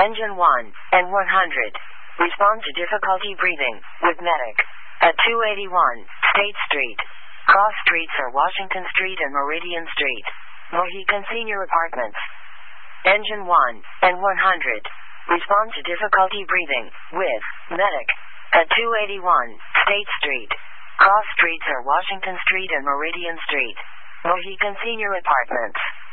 Engine 1 and 100. Respond to difficulty breathing with medic. At 281 State Street. Cross streets are Washington Street and Meridian Street. Mohegan Senior Apartments. Engine 1 and 100. Respond to difficulty breathing with medic. At 281 State Street. Cross streets are Washington Street and Meridian Street. Mohegan Senior Apartments.